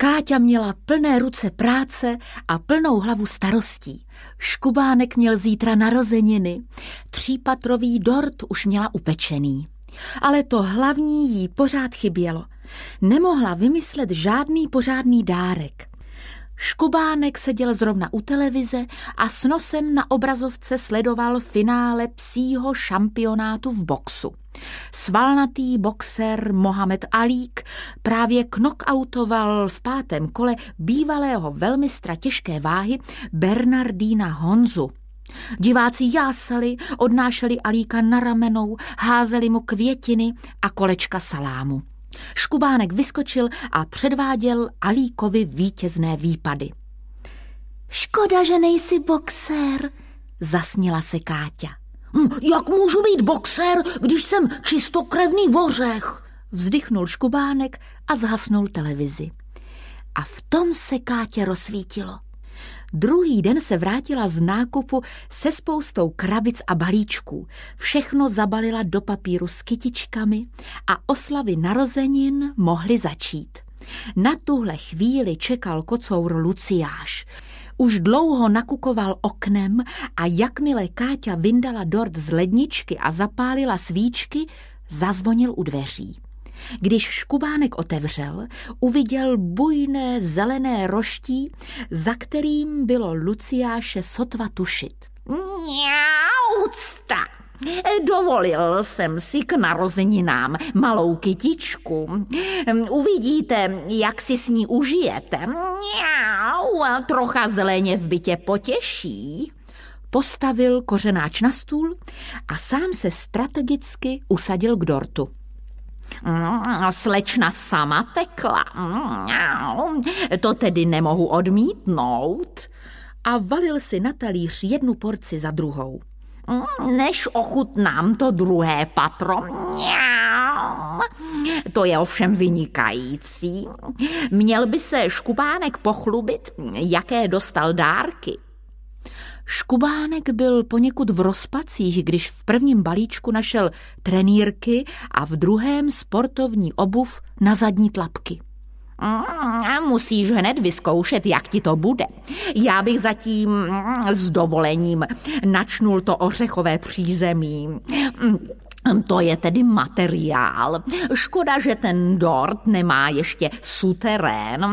Káťa měla plné ruce práce a plnou hlavu starostí. Škubánek měl zítra narozeniny. 3patrový dort už měla upečený. Ale to hlavní jí pořád chybělo. Nemohla vymyslet žádný pořádný dárek. Škubánek seděl zrovna u televize a s nosem na obrazovce sledoval finále psího šampionátu v boxu. Svalnatý boxer Mohamed Alík právě knockoutoval v 5. kole bývalého velmistra těžké váhy Bernardína Honzu. Diváci jásali, odnášeli Alíka na ramenou, házeli mu květiny a kolečka salámu. Škubánek vyskočil a předváděl Alíkovi vítězné výpady. Škoda, že nejsi boxér, zasnila se Káťa. Jak můžu být boxér, když jsem čistokrevný vořech? Vzdychnul Škubánek a zhasnul televizi. A v tom se Kátě rozsvítilo. Druhý den se vrátila z nákupu se spoustou krabic a balíčků. Všechno zabalila do papíru s kytičkami a oslavy narozenin mohly začít. Na tuhle chvíli čekal kocour Luciáš. Už dlouho nakukoval oknem a jakmile Káťa vyndala dort z ledničky a zapálila svíčky, zazvonil u dveří. Když Škubánek otevřel, uviděl bujné zelené roští, za kterým bylo Luciáše sotva tušit. Úcta! Dovolil jsem si k narozeninám malou kytičku. Uvidíte, jak si s ní užijete. Trocha zeleně v bytě potěší. Postavil kořenáč na stůl a sám se strategicky usadil k dortu. Slečna sama pekla. To tedy nemohu odmítnout. A valil si na talíř jednu porci za druhou. Než ochutnám to druhé patro. To je ovšem vynikající. Měl by se Škubánek pochlubit, jaké dostal dárky. Škubánek byl poněkud v rozpacích, když v prvním balíčku našel trenýrky a v druhém sportovní obuv na zadní tlapky. Musíš hned vyzkoušet, jak ti to bude. Já bych zatím s dovolením načnul to ořechové přízemí. To je tedy materiál. Škoda, že ten dort nemá ještě suterén.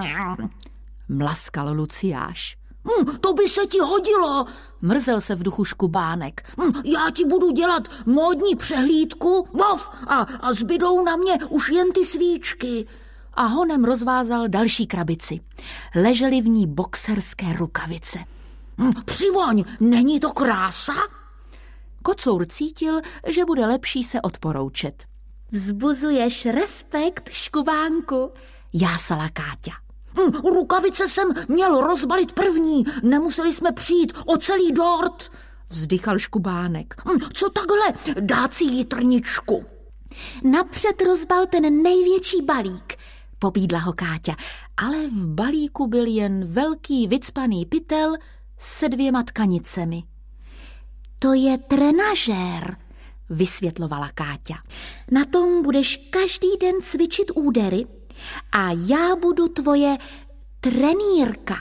Mlaskal Luciáš. To by se ti hodilo, mrzel se v duchu Škubánek. Já ti budu dělat módní přehlídku a zbydou na mě už jen ty svíčky. A honem rozvázal další krabici. Ležely v ní boxerské rukavice. Přivoň, není to krása? Kocour cítil, že bude lepší se odporoučet. Vzbuzuješ respekt, Škubánku, jásala Káťa. Rukavice jsem měl rozbalit první, nemuseli jsme přijít o celý dort, vzdychal Škubánek. Co takhle, dát si jitrničku? Napřed rozbal ten největší balík, pobídla ho Káťa, ale v balíku byl jen velký vycpaný pytel se 2 tkanicemi. To je trenažér, vysvětlovala Káťa. Na tom budeš každý den cvičit údery a já budu tvoje trenýrka.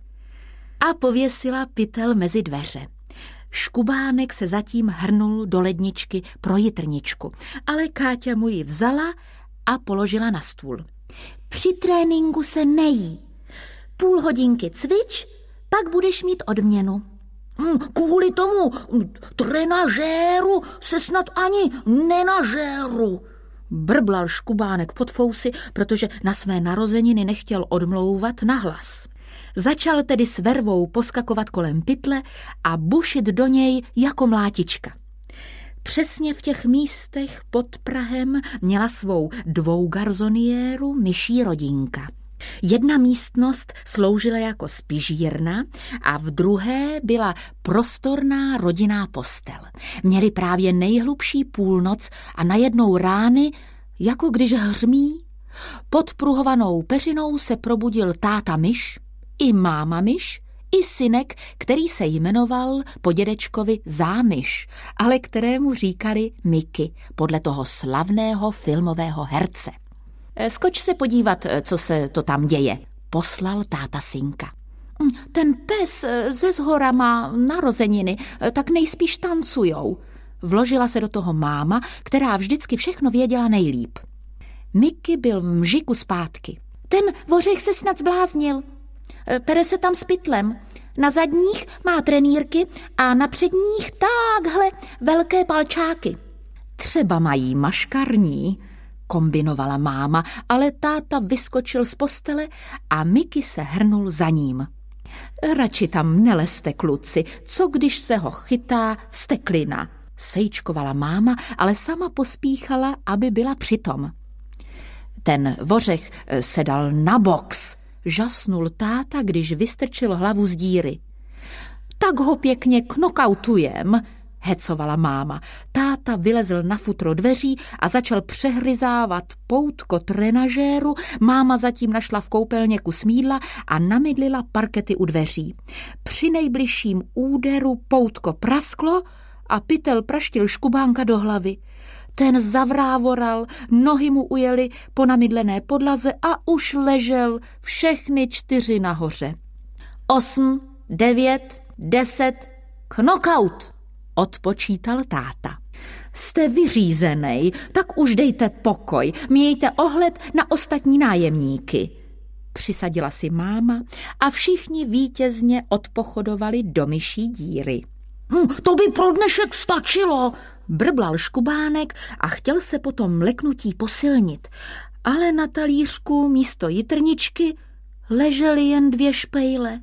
A pověsila pytel mezi dveře. Škubánek se zatím hrnul do ledničky pro jitrničku, ale Káťa mu ji vzala a položila na stůl. Při tréninku se nejí. 0,5 hodinky cvič, pak budeš mít odměnu. Kvůli tomu trenažéru se snad ani nenažéru, brblal Škubánek pod fousy, protože na své narozeniny nechtěl odmlouvat nahlas. Začal tedy s vervou poskakovat kolem pytle a bušit do něj jako mlátička. Přesně v těch místech pod prahem měla svou 2garzoniéru myší rodinka. Jedna místnost sloužila jako spižírna a v druhé byla prostorná rodinná postel. Měli právě nejhlubší půlnoc a najednou rány, jako když hřmí. Pod pruhovanou peřinou se probudil táta myš, i máma myš, i synek, který se jmenoval po dědečkovi Zámyš, ale kterému říkali Miky, podle toho slavného filmového herce. Skoč se podívat, co se to tam děje, poslal táta synka. Ten pes ze zhora má narozeniny, tak nejspíš tancujou. Vložila se do toho máma, která vždycky všechno věděla nejlíp. Mickey byl v mžiku zpátky. Ten vořech se snad zbláznil. Pere se tam s pytlem. Na zadních má trenýrky a na předních takhle velké palčáky. Třeba mají maškarní, kombinovala máma, ale táta vyskočil z postele a Mickey se hrnul za ním. Radši tam nelezte, kluci, co když se ho chytá vzteklina, sejčkovala máma, ale sama pospíchala, aby byla přitom. Ten vořech se dal na box, žasnul táta, když vystrčil hlavu z díry. Tak ho pěkně knokautujem, hecovala máma. Táta vylezl na futro dveří a začal přehryzávat poutko trenažéru, máma zatím našla v koupelně kus mýdla a namydlila parkety u dveří. Při nejbližším úderu poutko prasklo a pytel praštil Škubánka do hlavy. Ten zavrávoral, nohy mu ujeli po namydlené podlaze a už ležel všechny 4 nahoře. 8, 9, 10, knockout, odpočítal táta. Jste vyřízenej, tak už dejte pokoj, mějte ohled na ostatní nájemníky. Přisadila si máma a všichni vítězně odpochodovali do myší díry. To by pro dnešek stačilo, brblal Škubánek a chtěl se po tom mleknutí posilnit, ale na talířku místo jitrničky ležely jen 2 špejle.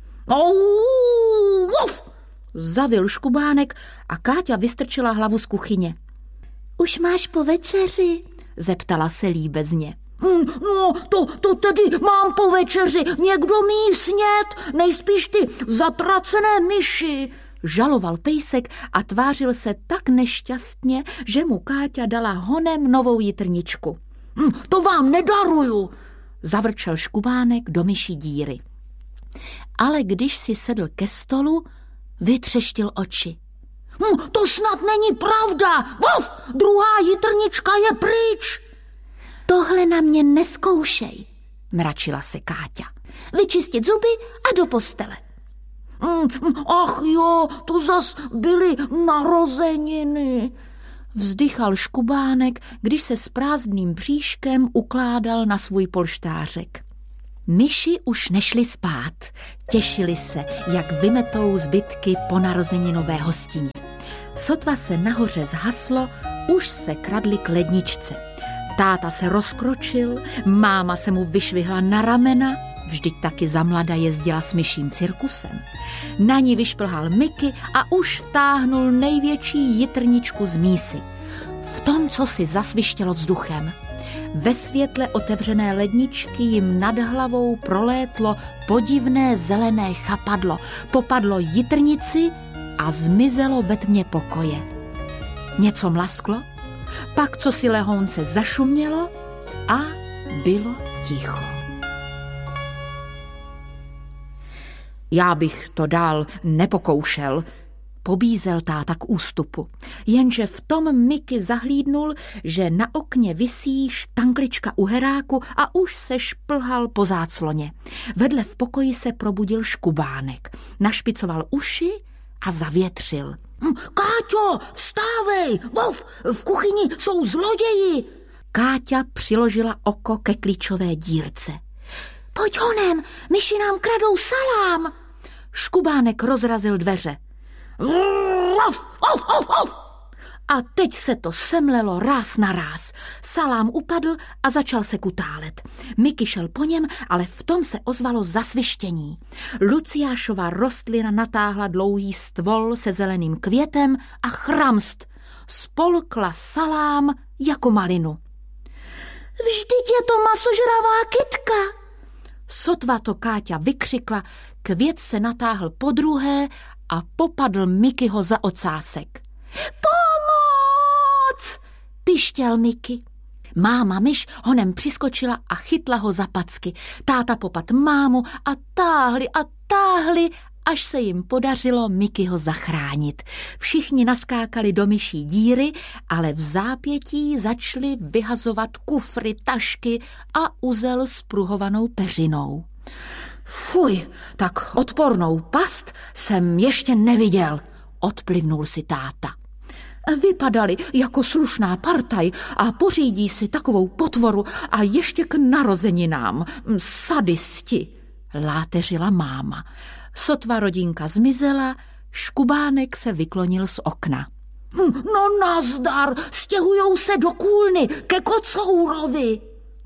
Zavil Škubánek a Káťa vystrčila hlavu z kuchyně. Už máš po večeři? Zeptala se líbezně. No, to tedy mám po večeři. Někdo mí snět, nejspíš ty zatracené myši. Žaloval pejsek a tvářil se tak nešťastně, že mu Káťa dala honem novou jitrničku. To vám nedaruju, zavrčel Škubánek do myší díry. Ale když si sedl ke stolu, vytřeštil oči. To snad není pravda. Buf, druhá jitrnička je pryč. Tohle na mě neskoušej, mračila se Káťa. Vyčistit zuby a do postele. Ach jo, to zas byly narozeniny, vzdychal Škubánek, když se s prázdným bříškem ukládal na svůj polštářek. Myši už nešli spát, těšili se, jak vymetou zbytky po narozeninové hostině. Sotva se nahoře zhaslo, už se kradli k ledničce. Táta se rozkročil, máma se mu vyšvihla na ramena, vždyť taky za mlada jezdila s myším cirkusem. Na ní vyšplhal Mickey a už vtáhnul největší jitrničku z mísy. V tom, co si zasvištělo vzduchem. Ve světle otevřené ledničky jim nad hlavou prolétlo podivné zelené chapadlo, popadlo jitrnici a zmizelo ve tmě pokoje. Něco mlasklo, pak co si lehounce zašumělo a bylo ticho. Já bych to dál nepokoušel, pobízel táta k ústupu. Jenže v tom Mickey zahlídnul, že na okně visí štanklička u heráku a už se šplhal po zácloně. Vedle v pokoji se probudil Škubánek. Našpicoval uši a zavětřil. Káťo, vstávej! Buf, v kuchyni jsou zloději! Káťa přiložila oko ke klíčové dírce. Pojď honem, myši nám kradou salám! Škubánek rozrazil dveře. A teď se to semlelo ráz na ráz. Salám upadl a začal se kutálet. Mickey šel po něm, ale v tom se ozvalo zasvištění. Luciášova rostlina natáhla dlouhý stvol se zeleným květem a chramst. Spolkla salám jako malinu. Vždyť je to masožravá kytka! Sotva to Káťa vykřikla, květ se natáhl podruhé a popadl Mickeyho za ocásek. Pomoc! Pištěl Mickey. Máma myš honem přiskočila a chytla ho za packy. Táta popad mámu a táhli až se jim podařilo Mickeyho zachránit. Všichni naskákali do myší díry, ale v zápětí začali vyhazovat kufry, tašky a uzel s pruhovanou peřinou. Fuj, tak odpornou past jsem ještě neviděl, odplivnul si táta. Vypadali jako slušná partaj a pořídí si takovou potvoru a ještě k narozeninám. Sadisti, láteřila máma. Sotva rodinka zmizela, Škubánek se vyklonil z okna. No nazdar, stěhujou se do kůlny ke Kocourovi.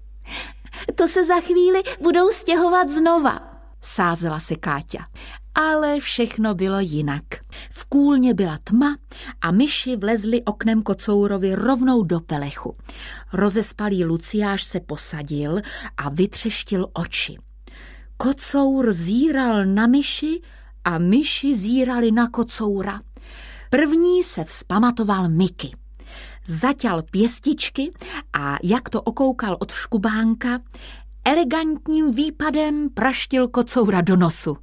To se za chvíli budou stěhovat znova, sázela se Káťa. Ale všechno bylo jinak. V kůlně byla tma a myši vlezly oknem Kocourovi rovnou do pelechu. Rozespalý Luciáš se posadil a vytřeštil oči. Kocour zíral na myši a myši zírali na Kocoura. První se vzpamatoval Mickey. Zaťal pěstičky a jak to okoukal od Škubánka, elegantním výpadem praštil Kocoura do nosu.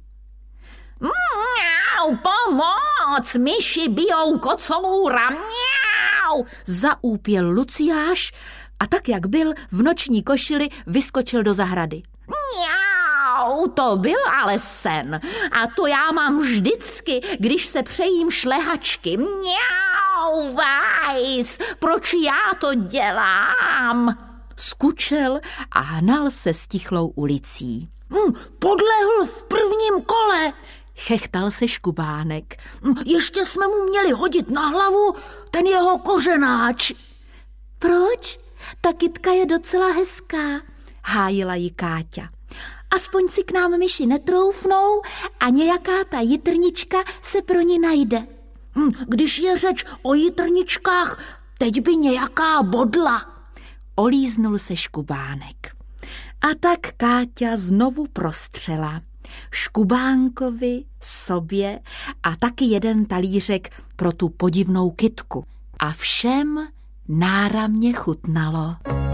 Mňau, pomoc, myši bijou Kocoura, mňau, zaúpěl Luciáš a tak, jak byl v noční košili, vyskočil do zahrady. Mňau, to byl ale sen a to já mám vždycky, když se přejím šlehačky. Mňau, vajs, proč já to dělám? Skučel a hnal se stichlou ulicí. Podlehl v prvním kole, chechtal se Škubánek. Ještě jsme mu měli hodit na hlavu ten jeho kořenáč. Proč? Ta kytka je docela hezká, hájila ji Káťa. Aspoň si k nám myši netroufnou a nějaká ta jitrnička se pro ní najde. Když je řeč o jitrničkách, teď by nějaká bodla. Olíznul se Škubánek. A tak Káťa znovu prostřela. Škubánkovi, sobě a taky jeden talířek pro tu podivnou kytku. A všem náramně chutnalo.